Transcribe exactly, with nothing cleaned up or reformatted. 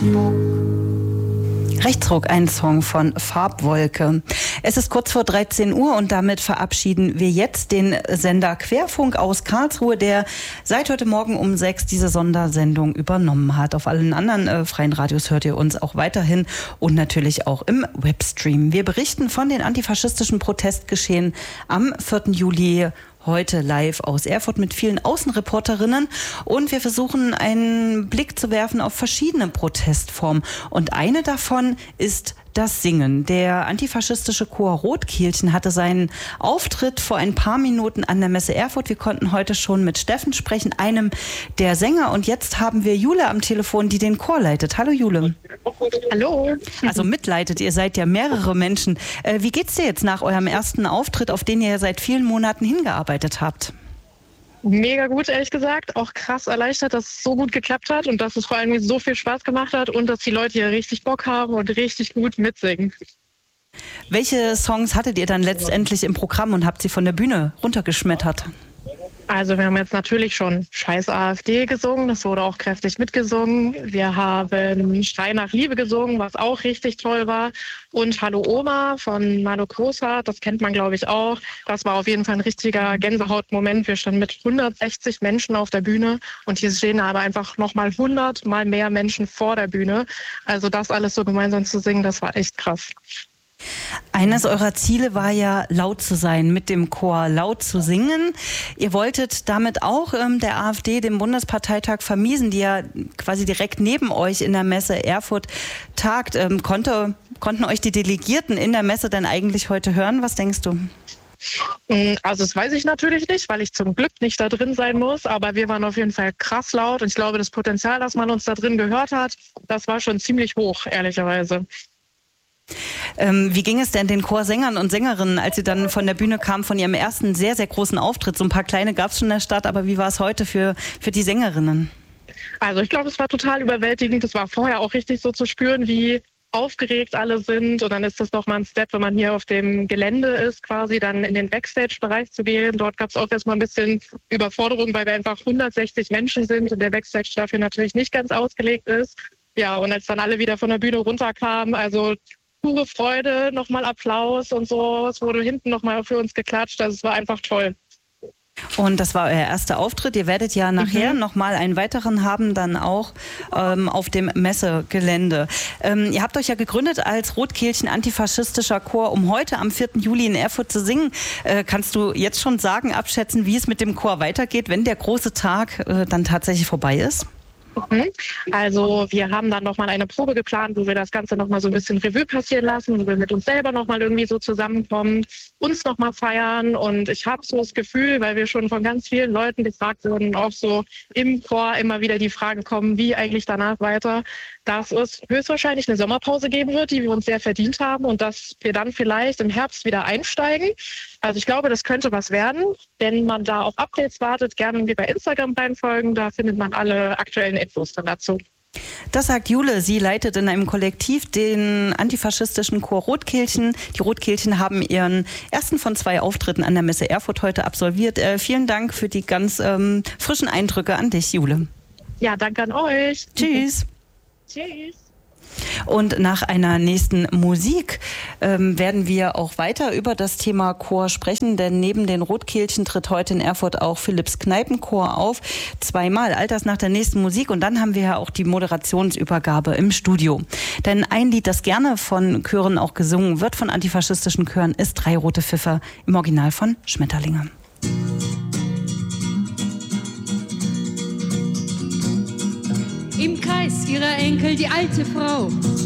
Rechtsruck, ein Song von Farbwolke. Es ist kurz vor dreizehn Uhr und damit verabschieden wir jetzt den Sender Querfunk aus Karlsruhe, der seit heute Morgen um sechs diese Sondersendung übernommen hat. Auf allen anderen äh, freien Radios hört ihr uns auch weiterhin und natürlich auch im Webstream. Wir berichten von den antifaschistischen Protestgeschehen am vierten Juli heute live aus Erfurt mit vielen Außenreporterinnen und wir versuchen einen Blick zu werfen auf verschiedene Protestformen und eine davon ist das Singen. Der antifaschistische Chor Rotkehlchen hatte seinen Auftritt vor ein paar Minuten an der Messe Erfurt. Wir konnten heute schon mit Steffen sprechen, einem der Sänger. Und jetzt haben wir Jule am Telefon, die den Chor leitet. Hallo Jule. Hallo. Also mitleitet, ihr seid ja mehrere Menschen. Äh, wie geht's dir jetzt nach eurem ersten Auftritt, auf den ihr ja seit vielen Monaten hingearbeitet habt? Mega gut, ehrlich gesagt. Auch krass erleichtert, dass es so gut geklappt hat und dass es vor allem so viel Spaß gemacht hat und dass die Leute hier richtig Bock haben und richtig gut mitsingen. Welche Songs hattet ihr dann letztendlich im Programm und habt sie von der Bühne runtergeschmettert? Also wir haben jetzt natürlich schon Scheiß AfD gesungen, das wurde auch kräftig mitgesungen. Wir haben Schrei nach Liebe gesungen, was auch richtig toll war. Und Hallo Oma von Manu Großhardt, das kennt man glaube ich auch. Das war auf jeden Fall ein richtiger Gänsehautmoment. Wir standen mit hundertsechzig Menschen auf der Bühne und hier stehen aber einfach nochmal hundert mal mehr Menschen vor der Bühne. Also das alles so gemeinsam zu singen, das war echt krass. Eines eurer Ziele war ja, laut zu sein, mit dem Chor laut zu singen. Ihr wolltet damit auch ähm, der AfD den Bundesparteitag vermiesen, die ja quasi direkt neben euch in der Messe Erfurt tagt. Ähm, konnte, konnten euch die Delegierten in der Messe denn eigentlich heute hören? Was denkst du? Also das weiß ich natürlich nicht, weil ich zum Glück nicht da drin sein muss, aber wir waren auf jeden Fall krass laut und ich glaube, das Potenzial, dass man uns da drin gehört hat, das war schon ziemlich hoch, ehrlicherweise. Ähm, wie ging es denn den Chorsängern und Sängerinnen, als sie dann von der Bühne kamen, von ihrem ersten sehr, sehr großen Auftritt? So ein paar kleine gab es schon in der Stadt, aber wie war es heute für, für die Sängerinnen? Also ich glaube, es war total überwältigend. Es war vorher auch richtig so zu spüren, wie aufgeregt alle sind. Und dann ist das nochmal ein Step, wenn man hier auf dem Gelände ist, quasi dann in den Backstage-Bereich zu gehen. Dort gab es auch erstmal ein bisschen Überforderung, weil wir einfach hundertsechzig Menschen sind und der Backstage dafür natürlich nicht ganz ausgelegt ist. Ja, und als dann alle wieder von der Bühne runterkamen, also pure Freude, nochmal Applaus und so. Es wurde hinten nochmal für uns geklatscht. Also es war einfach toll. Und das war euer erster Auftritt. Ihr werdet ja nachher mhm. nochmal einen weiteren haben, dann auch ähm, auf dem Messegelände. Ähm, ihr habt euch ja gegründet als Rotkehlchen antifaschistischer Chor, um heute am vierten Juli in Erfurt zu singen. Äh, kannst du jetzt schon sagen, abschätzen, wie es mit dem Chor weitergeht, wenn der große Tag äh, dann tatsächlich vorbei ist? Also wir haben dann nochmal eine Probe geplant, wo wir das Ganze nochmal so ein bisschen Revue passieren lassen, wo wir mit uns selber nochmal irgendwie so zusammenkommen, uns nochmal feiern und ich habe so das Gefühl, weil wir schon von ganz vielen Leuten gefragt wurden, auch so im Chor immer wieder die Frage kommen, wie eigentlich danach weiter, dass es höchstwahrscheinlich eine Sommerpause geben wird, die wir uns sehr verdient haben und dass wir dann vielleicht im Herbst wieder einsteigen. Also ich glaube, das könnte was werden, wenn man da auf Updates wartet, gerne wie bei Instagram reinfolgen, da findet man alle aktuellen Infos dann dazu. Das sagt Jule, sie leitet in einem Kollektiv den antifaschistischen Chor Rotkehlchen. Die Rotkehlchen haben ihren ersten von zwei Auftritten an der Messe Erfurt heute absolviert. Äh, vielen Dank für die ganz ähm, frischen Eindrücke an dich, Jule. Ja, danke an euch. Tschüss. Tschüss. Und nach einer nächsten Musik ähm, werden wir auch weiter über das Thema Chor sprechen, denn neben den Rotkehlchen tritt heute in Erfurt auch Philipps Kneipenchor auf. Zweimal, all das nach der nächsten Musik und dann haben wir ja auch die Moderationsübergabe im Studio. Denn ein Lied, das gerne von Chören auch gesungen wird, von antifaschistischen Chören, ist Drei rote Pfiffer, im Original von Schmetterlinge. Im Kreis ihrer Enkel die alte Frau